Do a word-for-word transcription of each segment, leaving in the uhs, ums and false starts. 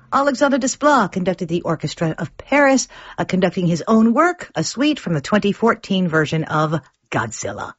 Alexandre Desplat conducted the Orchestra of Paris, uh, conducting his own work, a suite from the twenty fourteen version of Godzilla.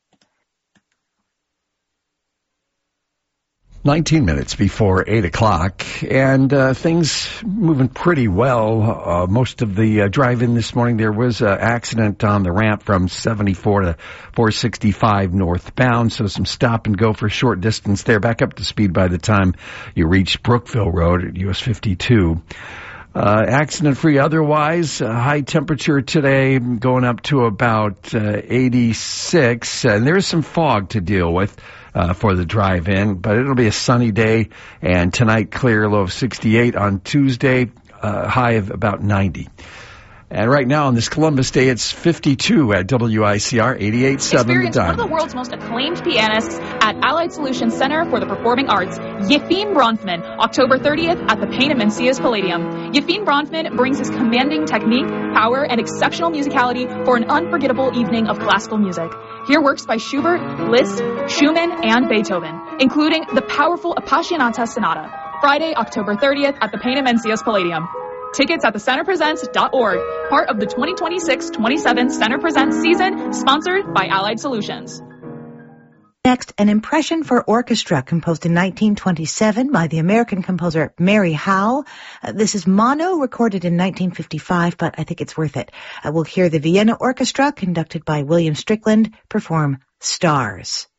nineteen minutes before eight o'clock, and uh, things moving pretty well. Uh, most of the uh, drive-in this morning, there was an accident on the ramp from seventy-four to four sixty-five northbound, so some stop and go for a short distance there. Back up to speed by the time you reach Brookville Road at U S fifty-two. Uh, accident-free otherwise. Uh, high temperature today going up to about uh, eighty-six, and there's some fog to deal with uh, for the drive-in, but it'll be a sunny day, and tonight clear, low of sixty-eight. On Tuesday, uh, high of about ninety. And right now on this Columbus Day, it's fifty-two at W I C R eighty-eight point seven. Experience one of the world's most acclaimed pianists at Allied Solutions Center for the Performing Arts, Yefim Bronfman, October thirtieth at the Payne and Mencius Palladium. Yefim Bronfman brings his commanding technique, power, and exceptional musicality for an unforgettable evening of classical music. Hear works by Schubert, Liszt, Schumann, and Beethoven, including the powerful Appassionata Sonata. Friday, October thirtieth at the Payne and Mencius Palladium. Tickets at the center presents dot org, part of the twenty twenty-six twenty-seven Center Presents season, sponsored by Allied Solutions. Next, an impression for orchestra composed in nineteen twenty-seven by the American composer Mary Howe. Uh, this is mono, recorded in nineteen fifty-five, but I think it's worth it. Uh, we'll hear the Vienna Orchestra, conducted by William Strickland, perform Stars.